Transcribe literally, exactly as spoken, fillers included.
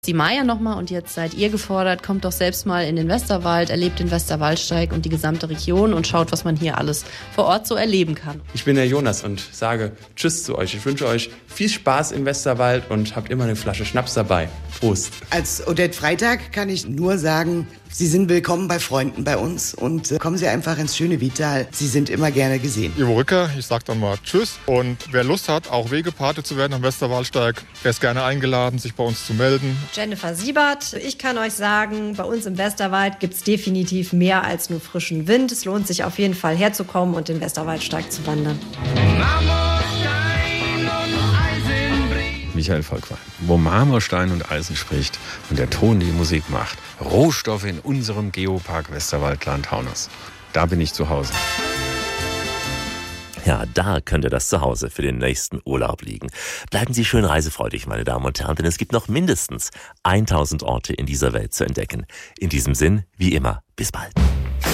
Die Maja nochmal und jetzt seid ihr gefordert, kommt doch selbst mal in den Westerwald, erlebt den Westerwaldsteig und die gesamte Region und schaut, was man hier alles vor Ort so erleben kann. Ich bin der Jonas und sage Tschüss zu euch. Ich wünsche euch viel Spaß im Westerwald und habt immer eine Flasche Schnaps dabei. Prost. Als Odette Freitag kann ich nur sagen, Sie sind willkommen bei Freunden bei uns und äh, kommen Sie einfach ins schöne Vital. Sie sind immer gerne gesehen. Ivo Rücker, ich sag dann mal Tschüss. Und wer Lust hat, auch Wegepate zu werden am Westerwaldsteig, der ist gerne eingeladen, sich bei uns zu melden. Jennifer Siebert, ich kann euch sagen, bei uns im Westerwald gibt es definitiv mehr als nur frischen Wind. Es lohnt sich auf jeden Fall herzukommen und den Westerwaldsteig zu wandern. Michael Volkmann, wo Marmorstein und Eisen spricht und der Ton die Musik macht. Rohstoffe in unserem Geopark Westerwaldland-Taunus. Da bin ich zu Hause. Ja, da könnte das Zuhause für den nächsten Urlaub liegen. Bleiben Sie schön reisefreudig, meine Damen und Herren, denn es gibt noch mindestens tausend Orte in dieser Welt zu entdecken. In diesem Sinn, wie immer, bis bald.